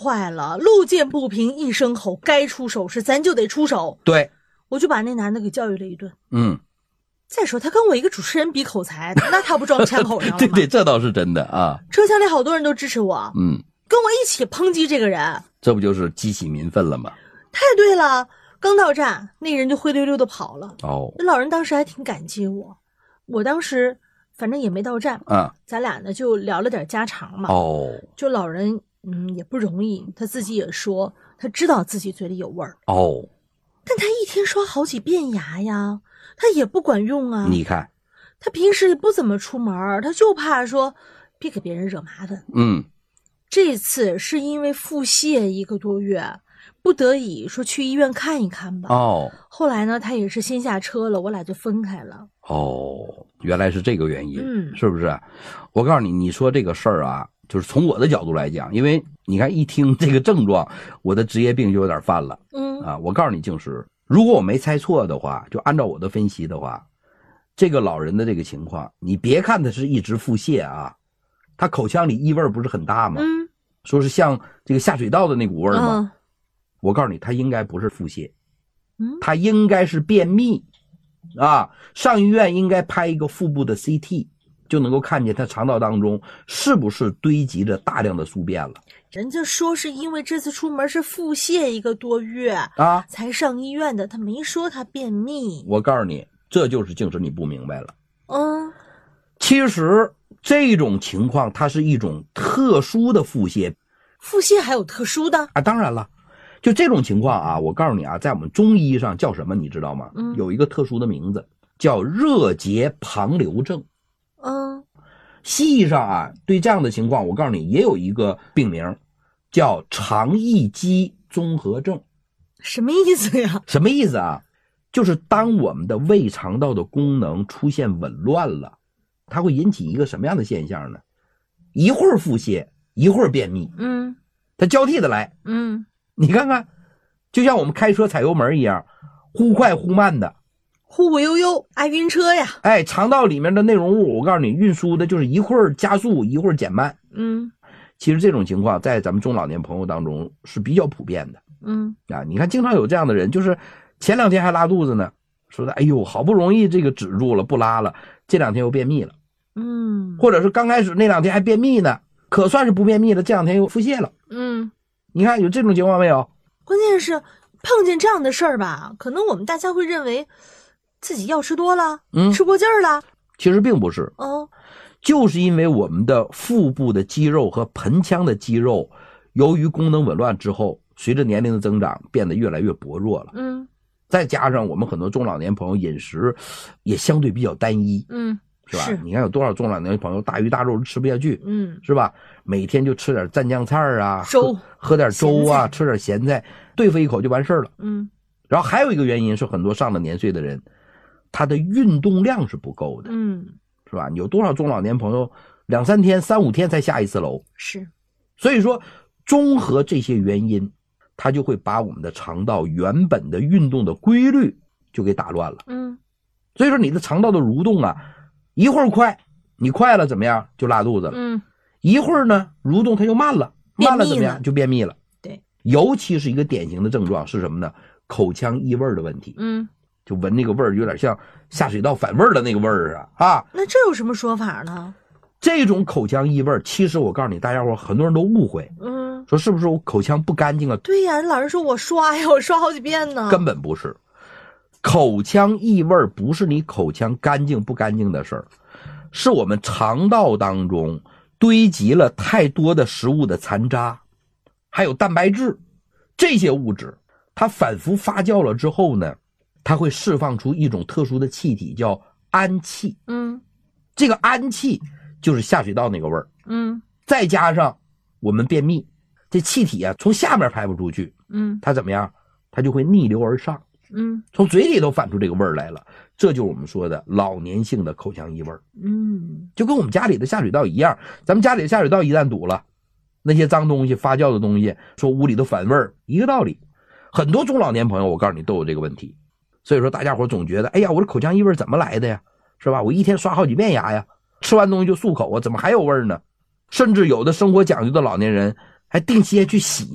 坏了，路见不平一声吼，该出手时咱就得出手。 对， 我就把那男的给教育了一顿。再说他跟我一个主持人比口才，那他不撞枪口上了吗？ 对对，这倒是真的啊。 车厢里好多人都支持我，跟我一起抨击这个人， 这不就是激起民愤了吗？ 太对了。刚到站，那人就灰溜溜的跑了。那老人当时还挺感激我，我当时反正也没到站咱俩呢就聊了点家常嘛。就老人也不容易，他自己也说他知道自己嘴里有味儿但他一天刷好几遍牙呀，他也不管用啊。 你看他平时也不怎么出门，他就怕说别给别人惹麻烦。这次是因为腹泻1个多月，不得已说去医院看一看吧。后来呢他也是先下车了，我俩就分开了。 原来是这个原因，是不是？我告诉你，你说这个事儿啊，就是从我的角度来讲，因为你看一听这个症状，我的职业病就有点犯了。我告诉你，静时，如果我没猜错的话，就按照我的分析的话，这个老人的这个情况，你别看他是一直腹泻啊，他口腔里异味不是很大吗？说是像这个下水道的那股味吗？我告诉你，他应该不是腹泻，他应该是便秘啊。上医院应该拍一个腹部的 CT， 就能够看见他肠道当中是不是堆积着大量的宿便了。 人家说是因为这次出门是腹泻1个多月才上医院的，他没说他便秘。 我告诉你，这就是静时你不明白了。其实这种情况它是一种特殊的腹泻。 腹泻还有特殊的当然了，就这种情况啊，我告诉你啊，在我们中医上叫什么你知道吗？有一个特殊的名字叫热结旁流症。西医上啊，对这样的情况我告诉你也有一个病名叫肠易激综合症。 什么意思呀？ 什么意思啊？就是当我们的胃肠道的功能出现紊乱了，它会引起一个什么样的现象呢？一会儿腹泻一会儿便秘，它交替的来。你看看，就像我们开车踩油门一样，忽快忽慢的， 忽忽悠悠，爱晕车呀。 肠道里面的内容物，我告诉你，运输的就是一会儿加速一会儿减慢。其实这种情况在咱们中老年朋友当中是比较普遍的。你看经常有这样的人，就是前2天还拉肚子呢，说的哎呦好不容易这个止住了不拉了，这2天又便秘了。或者是刚开始那2天还便秘呢，可算是不便秘了，这2天又腹泻了。你看有这种情况没有？ 关键是碰见这样的事儿吧，可能我们大家会认为自己药吃多了，吃过劲儿了。 其实并不是。就是因为我们的腹部的肌肉和盆腔的肌肉由于功能紊乱之后，随着年龄的增长变得越来越薄弱了。再加上我们很多中老年朋友饮食也相对比较单一。是吧？你看有多少中老年朋友大鱼大肉吃不下去，是吧？每天就吃点蘸酱菜啊，喝点粥啊，吃点咸菜，对付一口就完事了。然后还有一个原因是很多上了年岁的人，他的运动量是不够的。是吧？有多少中老年朋友2、3天、3、5天才下一次楼？ 是。 所以说，综合这些原因，它就会把我们的肠道原本的运动的规律就给打乱了。所以说你的肠道的蠕动啊，一会儿快，你快了怎么样？就拉肚子了。一会儿呢，蠕动它又慢了，慢了怎么样？就便秘了。 对。 尤其是一个典型的症状是什么呢？口腔异味的问题。就闻那个味儿有点像下水道反味的那个味儿啊。 那这有什么说法呢？ 这种口腔异味，其实我告诉你，大家伙很多人都误会，说是不是我口腔不干净啊？ 对呀，老人说我刷呀，我刷好几遍呢。 根本不是，口腔异味不是你口腔干净不干净的事儿，是我们肠道当中堆积了太多的食物的残渣，还有蛋白质，这些物质它反复发酵了之后呢，它会释放出一种特殊的气体叫氨气。这个氨气就是下水道那个味儿。再加上我们便秘，这气体啊从下面排不出去，它怎么样？它就会逆流而上，从嘴里头反出这个味儿来了。这就是我们说的老年性的口腔异味。就跟我们家里的下水道一样，咱们家里的下水道一旦堵了，那些脏东西发酵的东西说屋里头反味儿，一个道理。很多中老年朋友我告诉你都有这个问题。所以说大家伙总觉得哎呀我这口腔异味怎么来的呀，是吧？我一天刷好几遍牙呀，吃完东西就漱口啊，怎么还有味儿呢？甚至有的生活讲究的老年人还定期去洗